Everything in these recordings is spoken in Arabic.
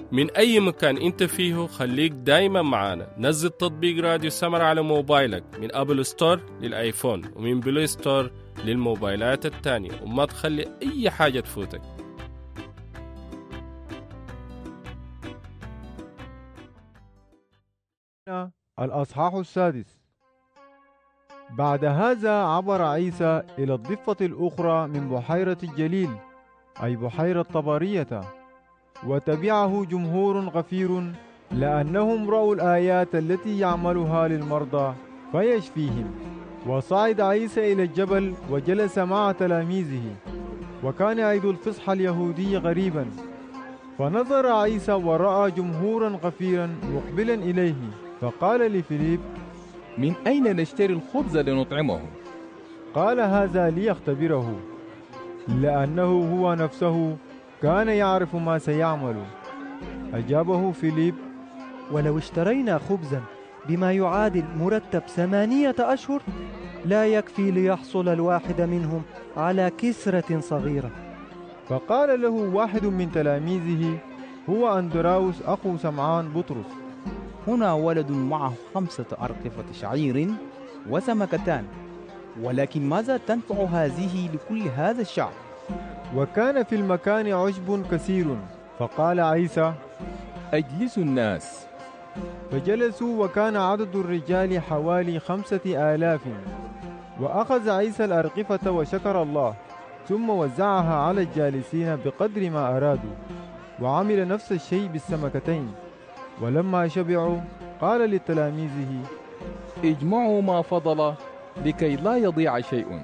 من أي مكان أنت فيه خليك دايما معانا. نزل تطبيق راديو سمر على موبايلك من أبل ستور للآيفون ومن بلاي ستور للموبايلات التانية، وما تخلي أي حاجة تفوتك. الأصحاح السادس. بعد هذا عبر عيسى إلى الضفة الأخرى من بحيرة الجليل، أي بحيرة طبرية، وتبعه جمهور غفير لأنهم رأوا الآيات التي يعملها للمرضى فيشفيهم. وصعد عيسى إلى الجبل وجلس مع تلاميذه، وكان عيد الفصح اليهودي غريبا. فنظر عيسى ورأى جمهورا غفيرا مقبلا إليه، فقال لفيليب: من أين نشتري الخبز لنطعمه؟ قال هذا ليختبره، لأنه هو نفسه كان يعرف ما سيعمل. أجابه فيليب: ولو اشترينا خبزا بما يعادل مرتب 8 أشهر لا يكفي ليحصل الواحد منهم على كسرة صغيرة. فقال له واحد من تلاميذه، هو أندراوس أخو سمعان بطرس: هنا ولد معه 5 أرقفة شعير وسمكتان، ولكن ماذا تنفع هذه لكل هذا الشعب؟ وكان في المكان عشب كثير. فقال عيسى: أجلسوا الناس. فجلسوا، وكان عدد الرجال حوالي 5000. وأخذ عيسى الأرقفة وشكر الله، ثم وزعها على الجالسين بقدر ما أرادوا، وعمل نفس الشيء بالسمكتين. ولما شبعوا قال لتلاميذه: اجمعوا ما فضل لكي لا يضيع شيء.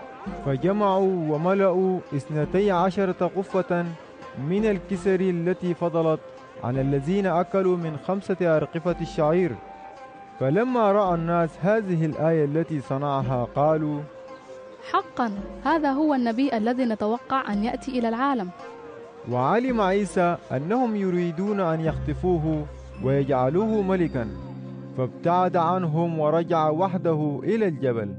فجمعوا وملأوا 12 قفة من الكسر التي فضلت عن الذين أكلوا من 5 أرقفة الشعير. فلما رأى الناس هذه الآية التي صنعها قالوا: حقا هذا هو النبي الذي نتوقع أن يأتي إلى العالم. وعلم عيسى أنهم يريدون أن يخطفوه ويجعلوه ملكا، فابتعد عنهم ورجع وحده إلى الجبل.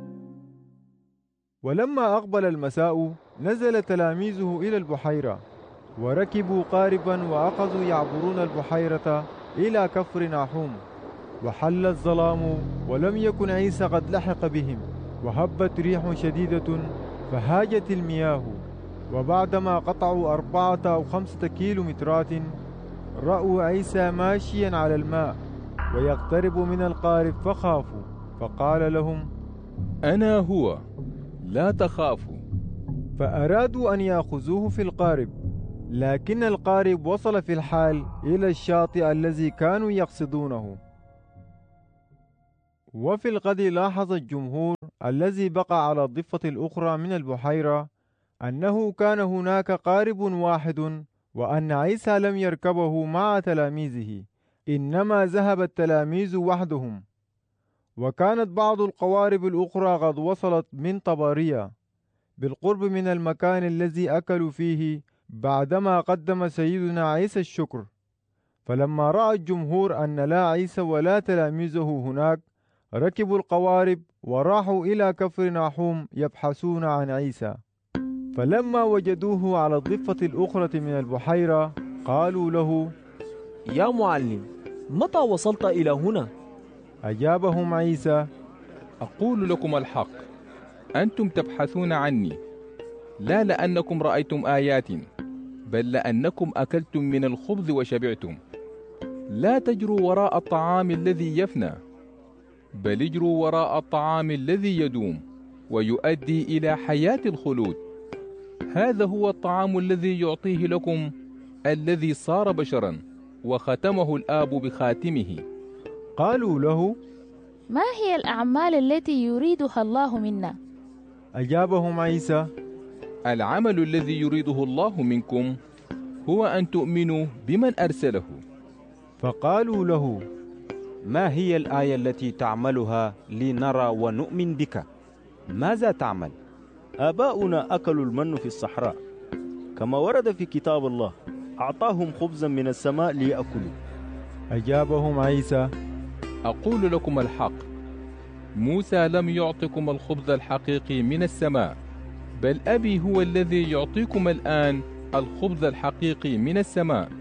ولما أقبل المساء نزل تلاميذه إلى البحيرة، وركبوا قاربا وأخذوا يعبرون البحيرة إلى كفر ناحوم. وحل الظلام ولم يكن عيسى قد لحق بهم، وهبت ريح شديدة فهاجت المياه. وبعدما قطعوا 4 أو 5 كيلومترات رأوا عيسى ماشيا على الماء ويقترب من القارب، فخافوا. فقال لهم: أنا هو، لا تخافوا. فأرادوا أن يأخذوه في القارب، لكن القارب وصل في الحال إلى الشاطئ الذي كانوا يقصدونه. وفي الغد لاحظ الجمهور الذي بقى على الضفة الأخرى من البحيرة أنه كان هناك قارب واحد، وأن عيسى لم يركبه مع تلاميذه، إنما ذهب التلاميذ وحدهم. وكانت بعض القوارب الأخرى قد وصلت من طبرية بالقرب من المكان الذي أكلوا فيه بعدما قدم سيدنا عيسى الشكر. فلما رأى الجمهور أن لا عيسى ولا تلاميذه هناك ركبوا القوارب وراحوا إلى كفر ناحوم يبحثون عن عيسى. فلما وجدوه على الضفة الأخرى من البحيرة قالوا له: يا معلم، متى وصلت إلى هنا؟ أجابهم عيسى: أقول لكم الحق، أنتم تبحثون عني لا لأنكم رأيتم آيات، بل لأنكم أكلتم من الخبز وشبعتم. لا تجروا وراء الطعام الذي يفنى، بل اجروا وراء الطعام الذي يدوم ويؤدي إلى حياة الخلود. هذا هو الطعام الذي يعطيه لكم الذي صار بشرا وختمه الآب بخاتمه. قالوا له: ما هي الأعمال التي يريدها الله منا؟ أجابهم عيسى: العمل الذي يريده الله منكم هو أن تؤمنوا بمن أرسله. فقالوا له: ما هي الآية التي تعملها لنرى ونؤمن بك؟ ماذا تعمل؟ آباؤنا أكلوا المن في الصحراء، كما ورد في كتاب الله: أعطاهم خبزا من السماء ليأكلوا. أجابهم عيسى: أقول لكم الحق، موسى لم يعطكم الخبز الحقيقي من السماء، بل أبي هو الذي يعطيكم الآن الخبز الحقيقي من السماء،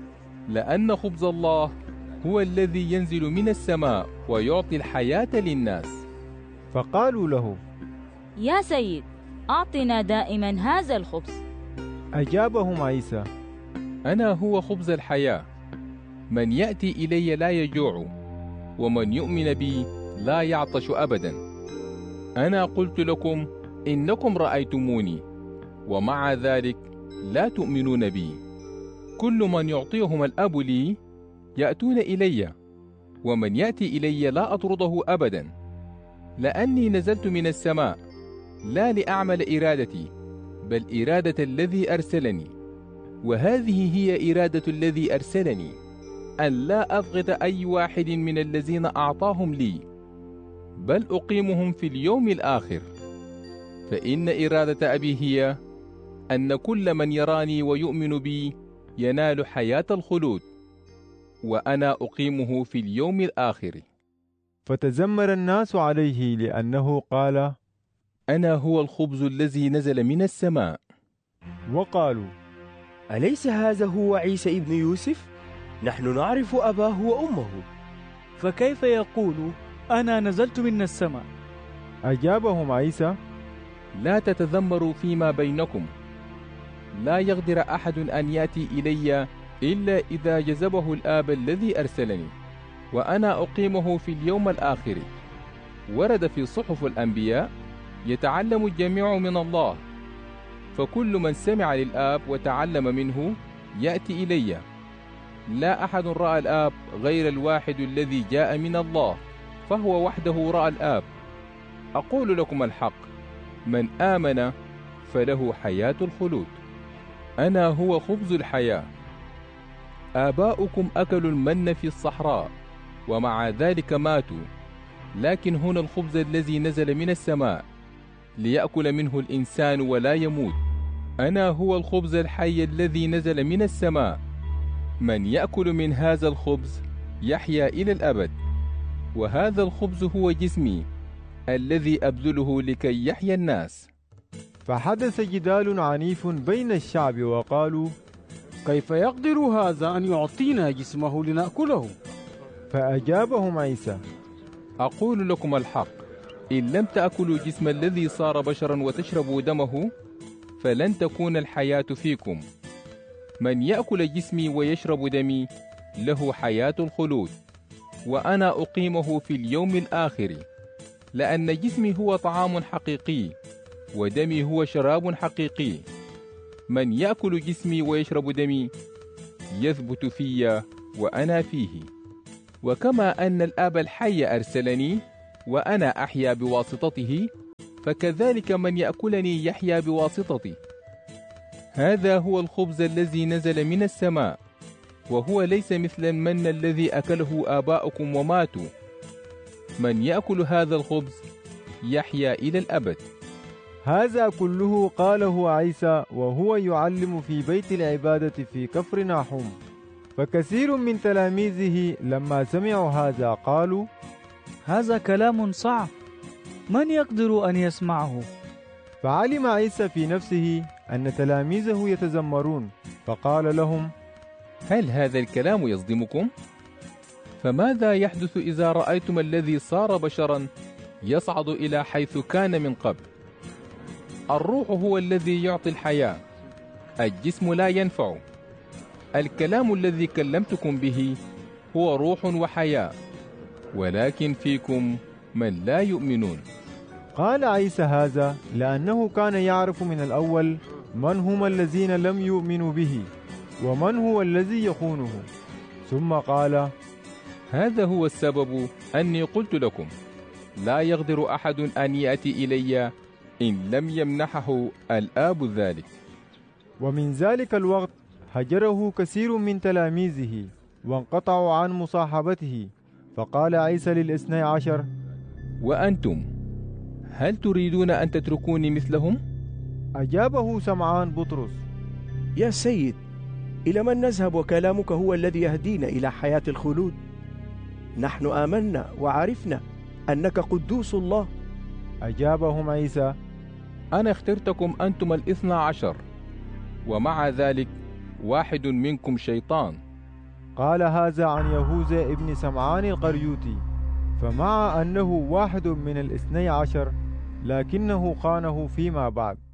لأن خبز الله هو الذي ينزل من السماء ويعطي الحياة للناس. فقالوا له: يا سيد، أعطنا دائما هذا الخبز. أجابهم عيسى: أنا هو خبز الحياة، من يأتي إلي لا يجوع، ومن يؤمن بي لا يعطش أبدا. أنا قلت لكم إنكم رأيتموني، ومع ذلك لا تؤمنون بي. كل من يعطيهم الأب لي يأتون إلي، ومن يأتي إلي لا أطرده أبدا، لأني نزلت من السماء لا لأعمل إرادتي، بل إرادة الذي أرسلني. وهذه هي إرادة الذي أرسلني، أن لا أضغط أي واحد من الذين أعطاهم لي، بل أقيمهم في اليوم الآخر. فإن إرادة أبي هي أن كل من يراني ويؤمن بي ينال حياة الخلود، وأنا أقيمه في اليوم الآخر. فتزمر الناس عليه لأنه قال: أنا هو الخبز الذي نزل من السماء. وقالوا: أليس هذا هو عيسى ابن يوسف؟ نحن نعرف أباه وأمه، فكيف يقول أنا نزلت من السماء؟ أجابهم عيسى: لا تتذمروا فيما بينكم. لا يقدر أحد أن يأتي إلي إلا إذا جذبه الآب الذي أرسلني، وأنا أقيمه في اليوم الآخر. ورد في صحف الأنبياء: يتعلم الجميع من الله، فكل من سمع للآب وتعلم منه يأتي إلي. لا أحد رأى الآب غير الواحد الذي جاء من الله، فهو وحده رأى الآب. أقول لكم الحق، من آمن فله حياة الخلود. أنا هو خبز الحياة. آباؤكم أكلوا المن في الصحراء، ومع ذلك ماتوا، لكن هنا الخبز الذي نزل من السماء، ليأكل منه الإنسان ولا يموت. أنا هو الخبز الحي الذي نزل من السماء، من يأكل من هذا الخبز يحيا إلى الأبد، وهذا الخبز هو جسمي الذي أبذله لكي يحيا الناس. فحدث جدال عنيف بين الشعب، وقالوا: كيف يقدر هذا أن يعطينا جسمه لنأكله؟ فأجابهم عيسى: أقول لكم الحق، إن لم تأكلوا جسم الذي صار بشرا وتشربوا دمه فلن تكون الحياة فيكم. من يأكل جسمي ويشرب دمي له حياة الخلود، وأنا أقيمه في اليوم الآخر. لأن جسمي هو طعام حقيقي، ودمي هو شراب حقيقي. من يأكل جسمي ويشرب دمي يثبت في وأنا فيه، وكما أن الآب الحي أرسلني وأنا أحيا بواسطته، فكذلك من يأكلني يحيا بواسطتي. هذا هو الخبز الذي نزل من السماء، وهو ليس مثل المن الذي أكله آباؤكم وماتوا. من يأكل هذا الخبز يحيا إلى الأبد. هذا كله قاله عيسى وهو يعلم في بيت العبادة في كفر ناحوم. فكثير من تلاميذه لما سمعوا هذا قالوا: هذا كلام صعب، من يقدر أن يسمعه؟ فعلم عيسى في نفسه أن تلاميذه يتذمرون، فقال لهم: هل هذا الكلام يصدمكم؟ فماذا يحدث إذا رأيتم الذي صار بشرا يصعد إلى حيث كان من قبل؟ الروح هو الذي يعطي الحياة، الجسم لا ينفع. الكلام الذي كلمتكم به هو روح وحياة، ولكن فيكم من لا يؤمنون. قال عيسى هذا لأنه كان يعرف من الأول من هم الذين لم يؤمنوا به ومن هو الذي يخونه. ثم قال: هذا هو السبب أني قلت لكم لا يقدر أحد أن يأتي إلي إن لم يمنحه الآب ذلك. ومن ذلك الوقت هجره كثير من تلاميذه وانقطعوا عن مصاحبته. فقال عيسى للاثني عشر: وأنتم هل تريدون أن تتركوني مثلهم؟ أجابه سمعان بطرس: يا سيد، إلى من نذهب وكلامك هو الذي يهدينا إلى حياة الخلود؟ نحن آمنا وعرفنا أنك قدوس الله. أجابهم عيسى: أنا اخترتكم أنتم 12، ومع ذلك واحد منكم شيطان. قال هذا عن يهوذا ابن سمعان القريوطي، فمع أنه واحد من 12 لكنه خانه فيما بعد.